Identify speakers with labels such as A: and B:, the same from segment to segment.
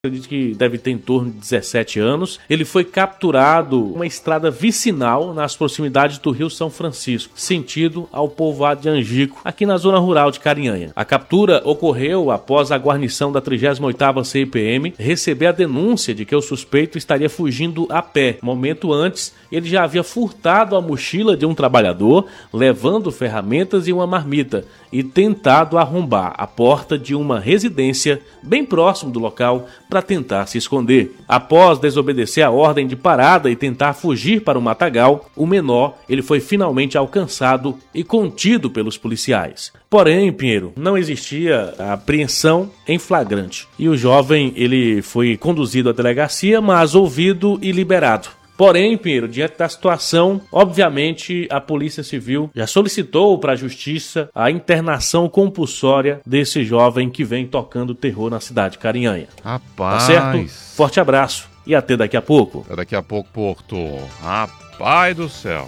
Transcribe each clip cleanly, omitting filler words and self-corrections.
A: Acredito que deve ter em torno de 17 anos. Ele foi capturado em uma estrada vicinal nas proximidades do Rio São Francisco, sentido ao povoado de Angico, aqui na zona rural de Carinhanha. A captura ocorreu após a guarnição da 38ª CIPM receber a denúncia de que o suspeito estaria fugindo a pé. Momento antes, ele já havia furtado a mochila de um trabalhador, levando ferramentas e uma marmita, e tentado arrombar a porta de uma residência bem próximo do local para tentar se esconder. Após desobedecer a ordem de parada e tentar fugir para o matagal, o menor ele foi finalmente alcançado e contido pelos policiais. Porém, Pinheiro, não existia a apreensão em flagrante e o jovem ele foi conduzido à delegacia, mas ouvido e liberado. Porém, Pinheiro, diante da situação, obviamente a Polícia Civil já solicitou para a Justiça a internação compulsória desse jovem que vem tocando terror na cidade de Carinhanha.
B: Rapaz!
A: Tá certo? Forte abraço e até daqui a pouco.
B: Até daqui a pouco, Porto. Rapaz do céu.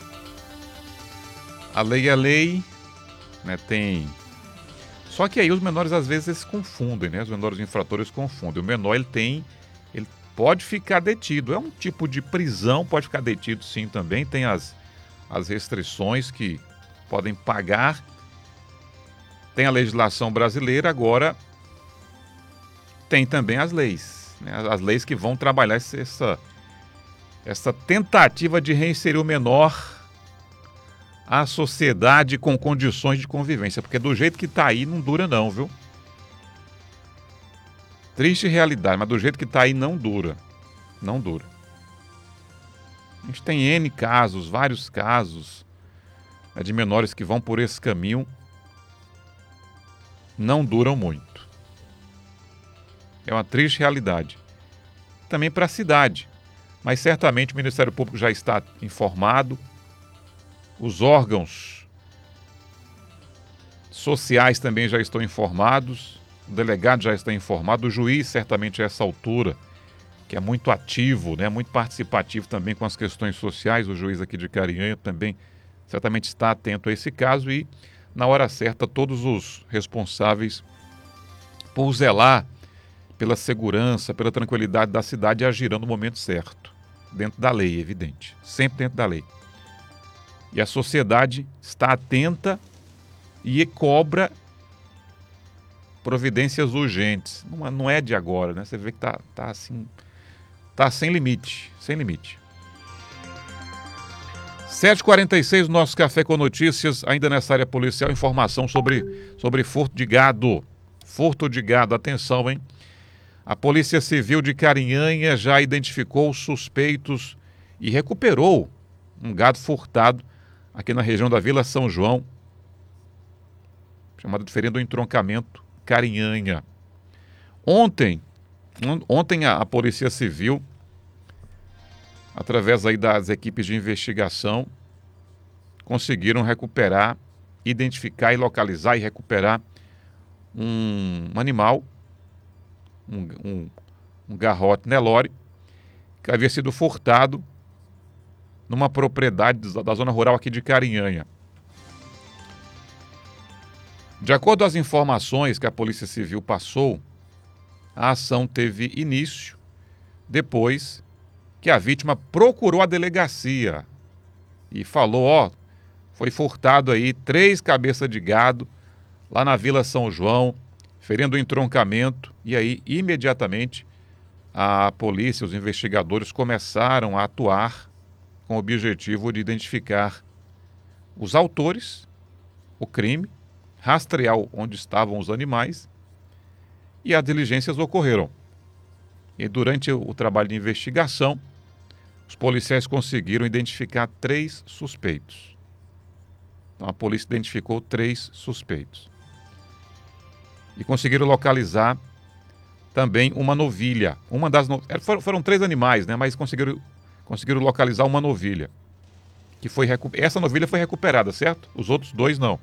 B: A lei é lei, né? Tem... Só que aí os menores às vezes eles confundem, né? Os menores infratores confundem. O menor ele pode ficar detido, é um tipo de prisão, pode ficar detido sim também, tem as restrições que podem pagar, tem a legislação brasileira, agora tem também as leis, né? As leis que vão trabalhar essa tentativa de reinserir o menor à sociedade com condições de convivência, porque do jeito que tá aí não dura não, viu? Triste realidade, mas do jeito que está aí não dura. Não dura. A gente tem N casos, vários casos, né, de menores que vão por esse caminho. Não duram muito. É uma triste realidade. Também para a cidade. Mas certamente o Ministério Público já está informado. Os órgãos sociais também já estão informados. O delegado já está informado, o juiz certamente a essa altura, que é muito ativo, né, muito participativo também com as questões sociais, o juiz aqui de Carinhanha também certamente está atento a esse caso e, na hora certa, todos os responsáveis por zelar pela segurança, pela tranquilidade da cidade agirão no momento certo, dentro da lei, evidente, sempre dentro da lei. E a sociedade está atenta e cobra providências urgentes. Não é de agora, né? Você vê que tá assim, tá sem limite, sem limite. 7h46, nosso Café com Notícias, ainda nessa área policial, informação sobre furto de gado. Furto de gado, atenção, hein? A Polícia Civil de Carinhanha já identificou os suspeitos e recuperou um gado furtado aqui na região da Vila São João, chamado de Feirinha do Entroncamento, Carinhanha. Ontem a Polícia Civil, através aí das equipes de investigação, conseguiram recuperar, identificar e localizar e recuperar um animal, um garrote Nelore, que havia sido furtado numa propriedade da zona rural aqui de Carinhanha. De acordo com as informações que a Polícia Civil passou, a ação teve início depois que a vítima procurou a delegacia e falou, foi furtado aí 3 cabeças de gado lá na Vila São João, Feirinha do Entroncamento, e aí imediatamente a polícia, os investigadores começaram a atuar com o objetivo de identificar os autores, o crime, rastrear onde estavam os animais e as diligências ocorreram. E durante o trabalho de investigação, os policiais conseguiram identificar 3 suspeitos. Então a polícia identificou 3 suspeitos. E conseguiram localizar também uma novilha. Foram 3 animais, né? Mas conseguiram localizar uma novilha. Essa novilha foi recuperada, certo? Os outros 2 não.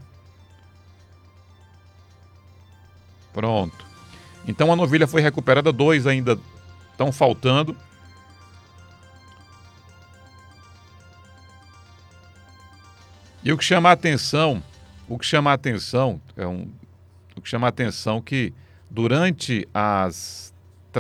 B: Pronto. Então a novilha foi recuperada, 2 ainda estão faltando. E o que chama a atenção é que durante as